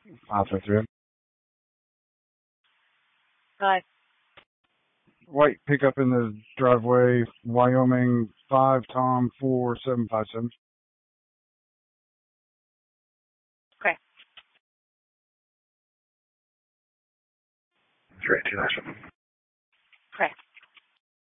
533. Hi. White pickup in the driveway, Wyoming 5 Tom 4757. Okay. 382. Okay.